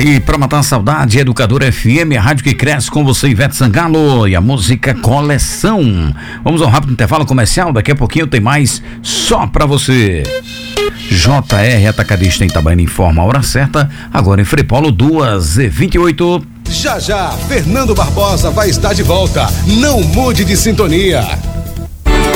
aí, pra matar a saudade, Educadora FM, a rádio que cresce com você, Ivete Sangalo, e a música Coleção. Vamos ao rápido intervalo comercial, daqui a pouquinho tem mais só pra você. JR Atacadista em Itabaiana informa a hora certa, agora em Frei Paulo 2h28. Já, Fernando Barbosa vai estar de volta. Não mude de sintonia.